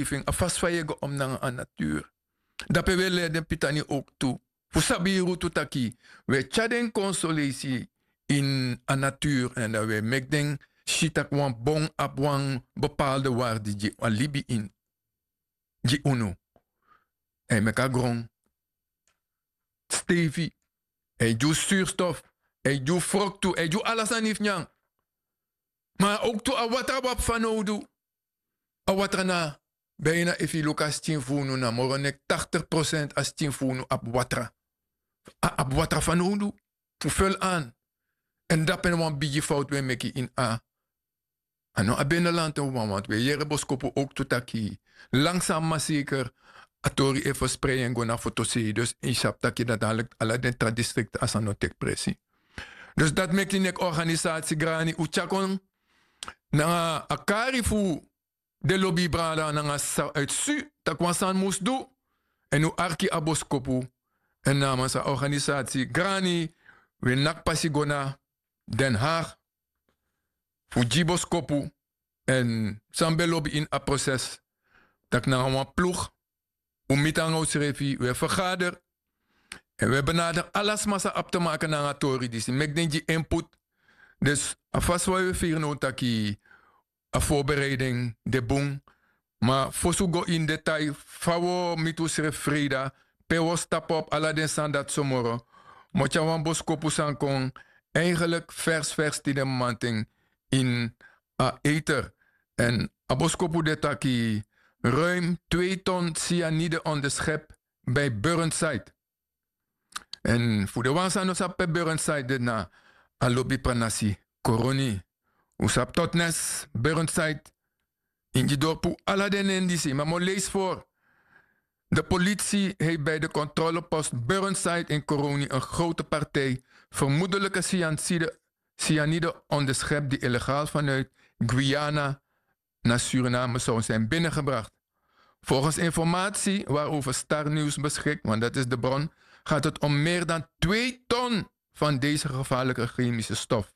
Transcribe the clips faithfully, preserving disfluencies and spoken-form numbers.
omgeving, afas van je om naar een natuur. Dat we willen de pitani ook toe. Voor sabiru tutaki, we chaden consolatie in een natuur en dat we mekden shitak wan bon op wan bepaalde waarde die alibi in. Die uno. En meka grond. Stevie. En doe zuurstof. En doe frok toe. En doe alles aan ifnyang. Maar ook toe a watra wap van oudu. A watra na. Bijna if je lukas tien funu na. Moronek tachtig procent as tien funu op watra. A op watra van oudu. Vul aan. En dat ben een beetje fout we meki in a. Ano a binnenland en want we jere boskopo ook tutaki. Langzaam maar zeker. Atori even verspreiden en go naar fotosee. Dus in Shaptaki dat dadelijk alle den districten als een notek pressie. Dus dat maakt een organisatie grani uchakon. Na akari fu de lobby brada na uit su takwasan moest doen. En nu arki aboskopu. En namens de organisatie grani we nak pasigona Den Haag. Fu jiboskopu. En sambe lobby in a proces. Dat na een ploeg. Om mitang schreef we vergader. En we benaderen alles massa op te maken naar een tori. Dus ik denk die input. Dus alvast wat we vieren ook dat die voorbereiding, de boom. Maar voor zo go in detail, fawo mitu schreef Frida. Pewo stap op, alla den san dat somoro. Moet je wan boskopu san kon. Eigenlijk vers vers die de manting in a eter. En a boskopu de taki. Ruim twee ton cyanide on de schep bij Burnside. En voor de wansan op bij Burnside na alobi pranasi koroni. Usap totnes Burnside in je dorpu alla den indici. Maar mo lees voor. De politie heeft bij de controlepost Burnside in Koroni een grote partij vermoedelijke cyanide, cyanide on de schep die illegaal vanuit Guyana naar Suriname zou zijn binnengebracht. Volgens informatie waarover Star News beschikt, want dat is de bron, gaat het om meer dan twee ton van deze gevaarlijke chemische stof.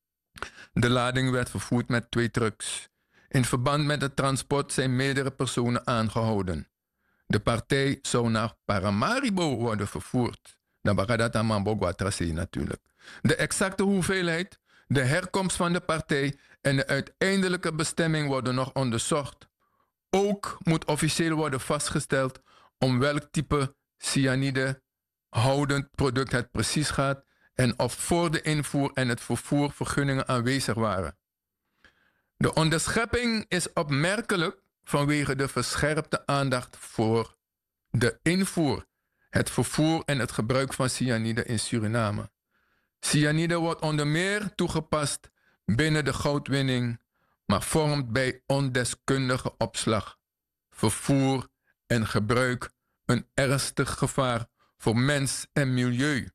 De lading werd vervoerd met twee trucks. In verband met het transport zijn meerdere personen aangehouden. De partij zou naar Paramaribo worden vervoerd. Dan gaat dat aan Mambogwa Tracé natuurlijk. De exacte hoeveelheid, de herkomst van de partij en de uiteindelijke bestemming worden nog onderzocht. Ook moet officieel worden vastgesteld om welk type cyanide houdend product het precies gaat en of voor de invoer en het vervoer vergunningen aanwezig waren. De onderschepping is opmerkelijk vanwege de verscherpte aandacht voor de invoer, het vervoer en het gebruik van cyanide in Suriname. Cyanide wordt onder meer toegepast binnen de goudwinning, maar vormt bij ondeskundige opslag, vervoer en gebruik een ernstig gevaar voor mens en milieu.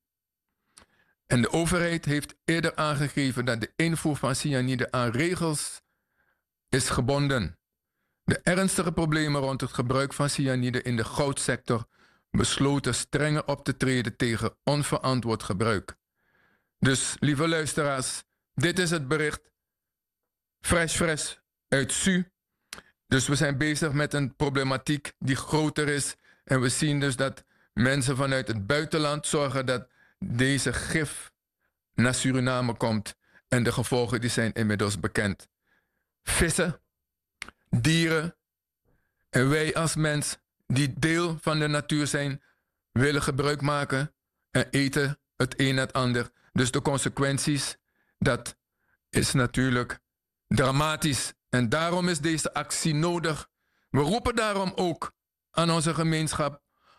En de overheid heeft eerder aangegeven dat de invoer van cyanide aan regels is gebonden. De ernstige problemen rond het gebruik van cyanide in de goudsector besloten strenger op te treden tegen onverantwoord gebruik. Dus, lieve luisteraars, dit is het bericht. Fresh, fresh uit Su. Dus we zijn bezig met een problematiek die groter is. En we zien dus dat mensen vanuit het buitenland zorgen dat deze gif naar Suriname komt. En de gevolgen die zijn inmiddels bekend. Vissen, dieren en wij als mens die deel van de natuur zijn, willen gebruik maken en eten het een het ander. Dus de consequenties, dat is natuurlijk dramatisch. En daarom is deze actie nodig. We roepen daarom ook aan onze gemeenschap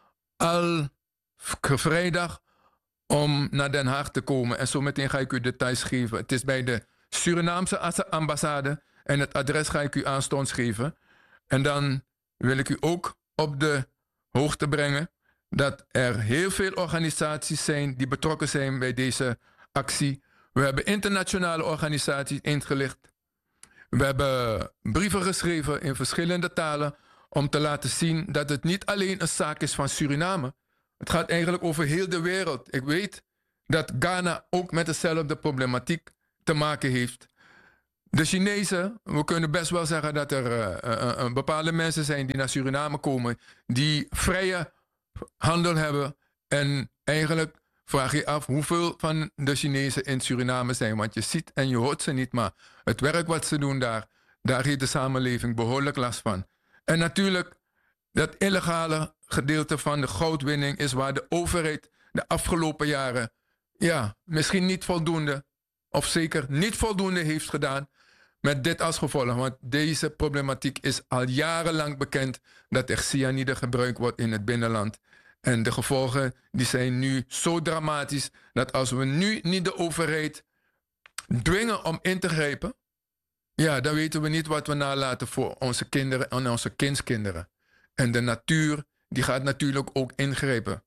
al vrijdag om naar Den Haag te komen. En zo meteen ga ik u details geven. Het is bij de Surinaamse ambassade en het adres ga ik u aanstonds geven. En dan wil ik u ook op de hoogte brengen dat er heel veel organisaties zijn die betrokken zijn bij deze actie. We hebben internationale organisaties ingelicht. We hebben brieven geschreven in verschillende talen om te laten zien dat het niet alleen een zaak is van Suriname. Het gaat eigenlijk over heel de wereld. Ik weet dat Ghana ook met dezelfde problematiek te maken heeft. de Chinezen, we kunnen best wel zeggen dat er uh, uh, uh, bepaalde mensen zijn die naar Suriname komen, die vrije handel hebben. En eigenlijk vraag je af hoeveel van de Chinezen in Suriname zijn. Want je ziet en je hoort ze niet, maar het werk wat ze doen daar, daar heeft de samenleving behoorlijk last van. En natuurlijk, dat illegale gedeelte van de goudwinning is waar de overheid de afgelopen jaren, ja, misschien niet voldoende, of zeker niet voldoende heeft gedaan. Met dit als gevolg, want deze problematiek is al jarenlang bekend dat er cyanide gebruikt wordt in het binnenland. En de gevolgen die zijn nu zo dramatisch dat als we nu niet de overheid dwingen om in te grijpen, ja, dan weten we niet wat we nalaten voor onze kinderen en onze kindskinderen. En de natuur, die gaat natuurlijk ook ingrijpen.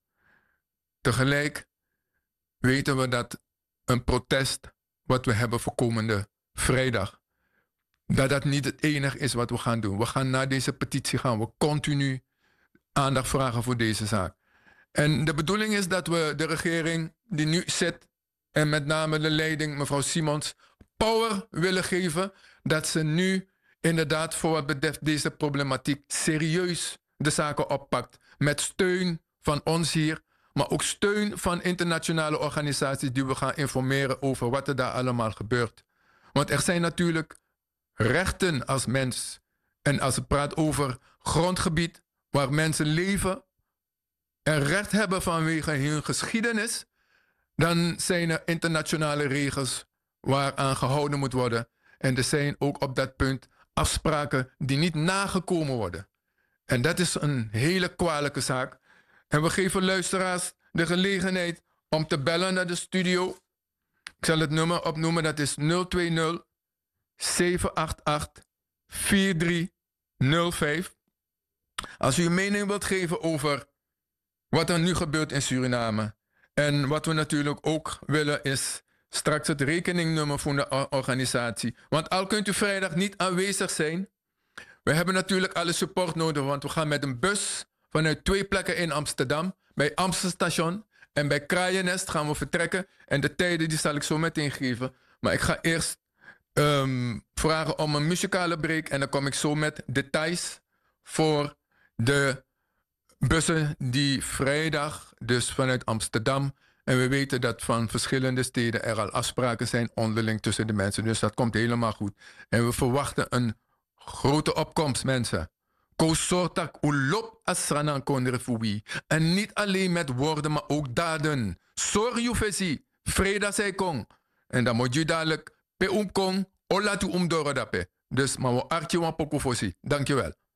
Tegelijk weten we dat een protest wat we hebben voor komende vrijdag, dat dat niet het enige is wat we gaan doen. We gaan na deze petitie gaan we continu aandacht vragen voor deze zaak. En de bedoeling is dat we de regering die nu zit, en met name de leiding, mevrouw Simons, power willen geven, dat ze nu inderdaad voor wat betreft deze problematiek serieus de zaken oppakt. Met steun van ons hier, maar ook steun van internationale organisaties die we gaan informeren over wat er daar allemaal gebeurt. Want er zijn natuurlijk rechten als mens. En als het praat over grondgebied waar mensen leven en recht hebben vanwege hun geschiedenis, dan zijn er internationale regels waaraan gehouden moet worden. En er zijn ook op dat punt afspraken die niet nagekomen worden. En dat is een hele kwalijke zaak. En we geven luisteraars de gelegenheid om te bellen naar de studio. Ik zal het nummer opnoemen, dat is nul twee nul, zeven acht acht, vier drie nul vijf. Als u een mening wilt geven over wat er nu gebeurt in Suriname. En wat we natuurlijk ook willen is straks het rekeningnummer voor de organisatie. Want al kunt u vrijdag niet aanwezig zijn, we hebben natuurlijk alle support nodig, want we gaan met een bus vanuit twee plekken in Amsterdam, bij Amstelstation en bij Kraaiennest gaan we vertrekken. En de tijden die zal ik zo meteen geven. Maar ik ga eerst um, vragen om een muzikale break en dan kom ik zo met details voor de bussen die vrijdag, dus vanuit Amsterdam. En we weten dat van verschillende steden er al afspraken zijn onderling tussen de mensen. Dus dat komt helemaal goed. En we verwachten een grote opkomst, mensen. Kosotak ulop asranan konrefuwi. En niet alleen met woorden, maar ook daden. Sorry, Jufesi. Vreda zei kong. En dan moet je dadelijk pe umkong, olatu umdoro dape. Dus maar we artje wan pokofosi. Dankjewel.